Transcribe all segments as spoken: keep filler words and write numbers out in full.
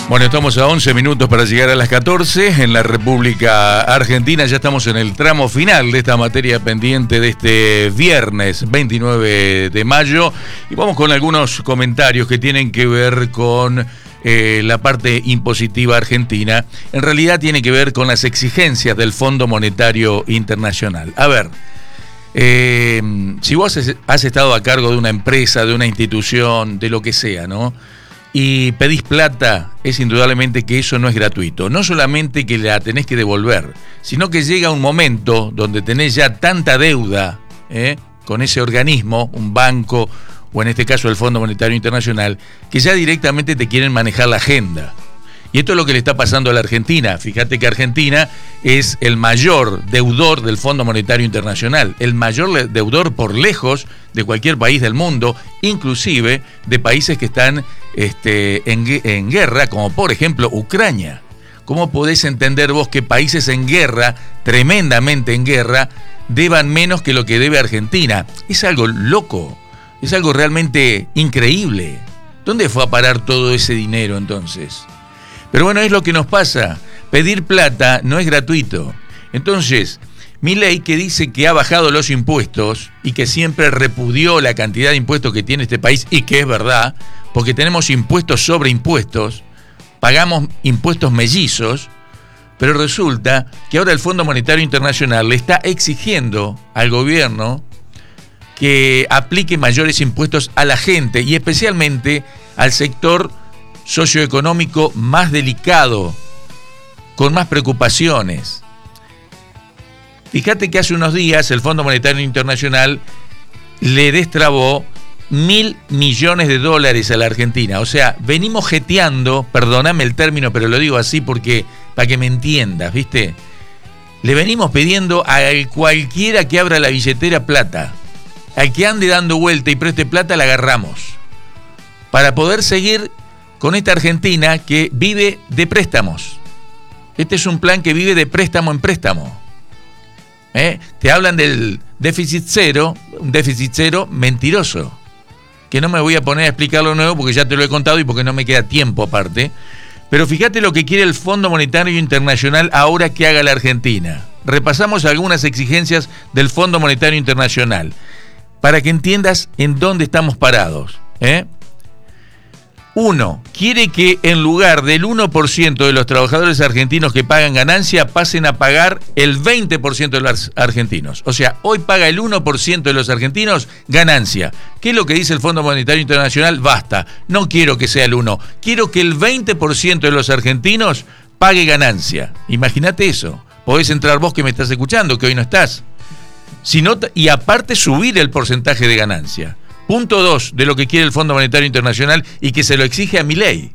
Bueno, estamos a once minutos para llegar a las catorce en la República Argentina. Ya estamos en el tramo final de esta materia pendiente de este viernes veintinueve de mayo. Y vamos con algunos comentarios que tienen que ver con eh, la parte impositiva argentina. En realidad tiene que ver con las exigencias del Fondo Monetario Internacional. A ver, eh, si vos has, has estado a cargo de una empresa, de una institución, de lo que sea, ¿no?, y pedís plata, es indudablemente que eso no es gratuito. No solamente que la tenés que devolver, sino que llega un momento donde tenés ya tanta deuda ¿eh? con ese organismo, un banco, o en este caso el Fondo Monetario Internacional, que ya directamente te quieren manejar la agenda. Y esto es lo que le está pasando a la Argentina. Fíjate que Argentina es el mayor deudor del Fondo Monetario Internacional, el mayor deudor por lejos de cualquier país del mundo, inclusive de países que están este, en, en guerra, como por ejemplo Ucrania. ¿Cómo podés entender vos que países en guerra, tremendamente en guerra, deban menos que lo que debe Argentina? Es algo loco, es algo realmente increíble. ¿Dónde fue a parar todo ese dinero entonces? Pero bueno, es lo que nos pasa. Pedir plata no es gratuito. Entonces, Milei, que dice que ha bajado los impuestos y que siempre repudió la cantidad de impuestos que tiene este país, y que es verdad, porque tenemos impuestos sobre impuestos, pagamos impuestos mellizos, pero resulta que ahora el Fondo Monetario Internacional le está exigiendo al gobierno que aplique mayores impuestos a la gente y especialmente al sector socioeconómico más delicado, con más preocupaciones. Fíjate que hace unos días el Fondo Monetario Internacional le destrabó mil millones de dólares a la Argentina. O sea, venimos jeteando, perdóname el término, pero lo digo así porque para que me entiendas, ¿viste? Le venimos pidiendo a cualquiera que abra la billetera plata. Al que ande dando vuelta y preste plata, la agarramos. Para poder seguir con esta Argentina que vive de préstamos. Este es un plan que vive de préstamo en préstamo. ¿Eh? Te hablan del déficit cero, un déficit cero mentiroso, que no me voy a poner a explicarlo de nuevo porque ya te lo he contado y porque no me queda tiempo aparte. Pero fíjate lo que quiere el Fondo Monetario Internacional ahora que haga la Argentina. Repasamos algunas exigencias del Fondo Monetario Internacional para que entiendas en dónde estamos parados. ¿Eh? Uno, quiere que en lugar del uno por ciento de los trabajadores argentinos que pagan ganancia, pasen a pagar el veinte por ciento de los argentinos. O sea, hoy paga el uno por ciento de los argentinos ganancia. ¿Qué es lo que dice el Fondo Monetario Internacional? Basta, no quiero que sea el uno, quiero que el veinte por ciento de los argentinos pague ganancia. Imagínate eso. Podés entrar vos que me estás escuchando, que hoy no estás. Si no, y aparte subir el porcentaje de ganancia. Punto dos de lo que quiere el Fondo Monetario Internacional y que se lo exige a Milei.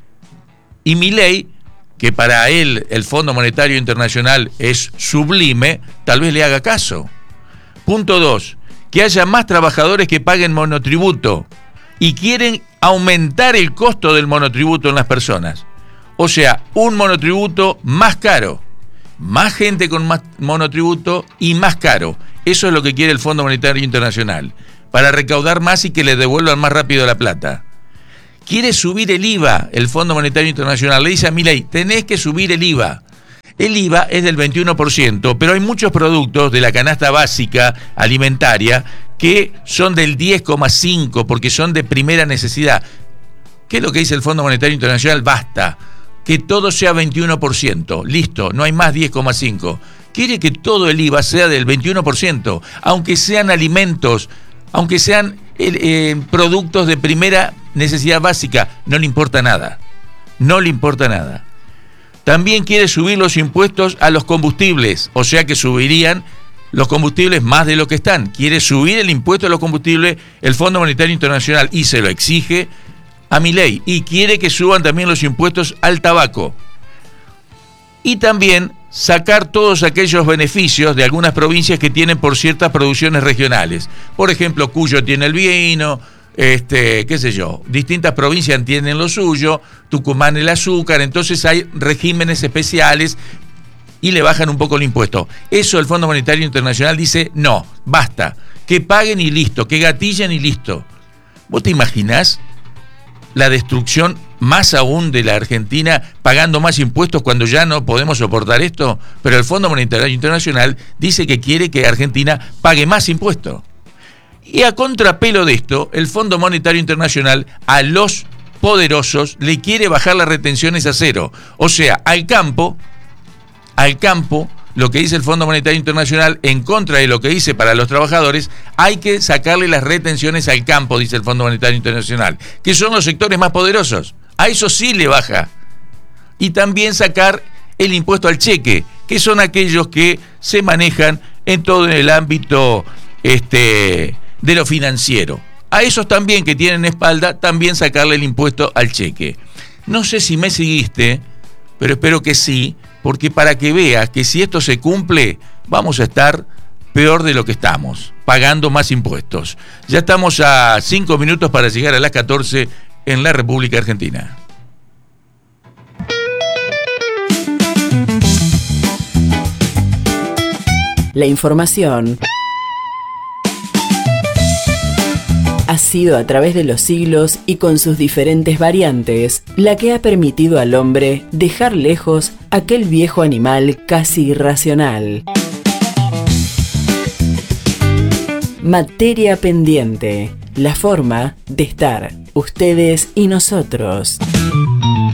Y Milei, que para él el Fondo Monetario Internacional es sublime, tal vez le haga caso. Punto dos, que haya más trabajadores que paguen monotributo y quieren aumentar el costo del monotributo en las personas. O sea, un monotributo más caro, más gente con más monotributo y más caro. Eso es lo que quiere el Fondo Monetario Internacional, para recaudar más y que le devuelvan más rápido la plata. Quiere subir el I V A, el Fondo Monetario Internacional. Le dice a Milei, tenés que subir el I V A. El I V A es del veintiuno por ciento, pero hay muchos productos de la canasta básica alimentaria que son del diez coma cinco por ciento, porque son de primera necesidad. ¿Qué es lo que dice el Fondo Monetario Internacional? Basta, que todo sea veintiuno por ciento. Listo, no hay más diez coma cinco por ciento. Quiere que todo el I V A sea del veintiuno por ciento, aunque sean alimentos, aunque sean eh, productos de primera necesidad básica, no le importa nada. No le importa nada. También quiere subir los impuestos a los combustibles, o sea que subirían los combustibles más de lo que están. Quiere subir el impuesto a los combustibles el Fondo Monetario Internacional y se lo exige a Milei. Y quiere que suban también los impuestos al tabaco. Y también sacar todos aquellos beneficios de algunas provincias que tienen por ciertas producciones regionales. Por ejemplo, Cuyo tiene el vino, este, qué sé yo, distintas provincias tienen lo suyo, Tucumán el azúcar, entonces hay regímenes especiales y le bajan un poco el impuesto. Eso el Fondo Monetario Internacional dice, no, basta, que paguen y listo, que gatillen y listo. ¿Vos te imaginás la destrucción más aún de la Argentina, pagando más impuestos cuando ya no podemos soportar esto? Pero el Fondo Monetario Internacional dice que quiere que Argentina pague más impuestos. Y a contrapelo de esto, el Fondo Monetario Internacional a los poderosos le quiere bajar las retenciones a cero. O sea, al campo, al campo, lo que dice el Fondo Monetario Internacional en contra de lo que dice para los trabajadores, hay que sacarle las retenciones al campo, dice el Fondo Monetario Internacional, que son los sectores más poderosos. A eso sí le baja. Y también sacar el impuesto al cheque, que son aquellos que se manejan en todo el ámbito este, de lo financiero. A esos también que tienen espalda, también sacarle el impuesto al cheque. No sé si me seguiste, pero espero que sí, porque para que veas que si esto se cumple, vamos a estar peor de lo que estamos, pagando más impuestos. Ya estamos a cinco minutos para llegar a las catorce en la República Argentina. La información ha sido a través de los siglos y con sus diferentes variantes la que ha permitido al hombre dejar lejos aquel viejo animal casi irracional. Materia pendiente, la forma de estar, ustedes y nosotros.